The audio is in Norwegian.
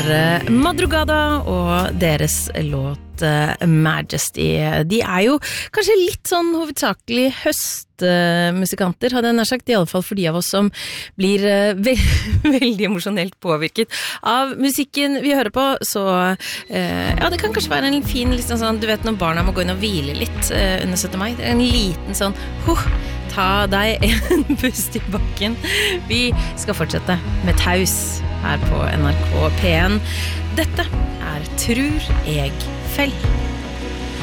Madrugada og deres låt Majesty. De jo kanskje litt sånn hovedsakelig høstmusikanter, hadde jeg nær sagt, i alle fall for de av oss som blir veldig emosjonelt påvirket av musikken vi hører på, så ja, det kan kanskje være en fin liksom sånn, du vet når barna må gå inn og hvile litt under 17. mai, det en liten sånn ta deg en pust i bakken. Vi skal fortsette med Taus her på NRK P1. Dette Trur jeg fell.